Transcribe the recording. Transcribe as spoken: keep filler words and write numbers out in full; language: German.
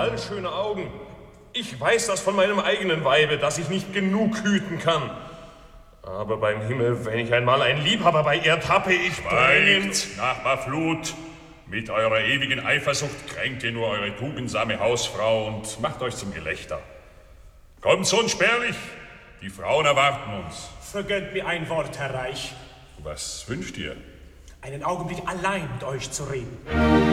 schöne Augen. Ich weiß das von meinem eigenen Weibe, dass ich nicht genug hüten kann. Aber beim Himmel, wenn ich einmal einen Liebhaber bei ihr tappe, ich bringe... Schweigt, Nachbar Flut. Mit eurer ewigen Eifersucht kränkt ihr nur eure tugendsame Hausfrau und macht euch zum Gelächter. Kommt schon spärlich, die Frauen erwarten uns. Vergönnt mir ein Wort, Herr Reich. Was wünscht ihr? Einen Augenblick allein mit euch zu reden.